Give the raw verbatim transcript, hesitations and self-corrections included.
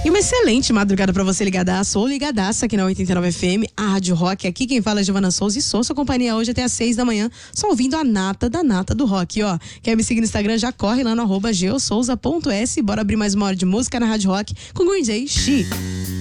E uma excelente madrugada pra você ligadaça ou ligadaça aqui na oitenta e nove F M, a Rádio Rock. Aqui quem fala é Giovana Souza e sou sua companhia hoje até às seis da manhã, só ouvindo a nata da nata do rock, ó. Quer me seguir no Instagram? Já corre lá no arroba geosouza ponto s. Bora abrir mais uma hora de música na Rádio Rock com Green Day, She.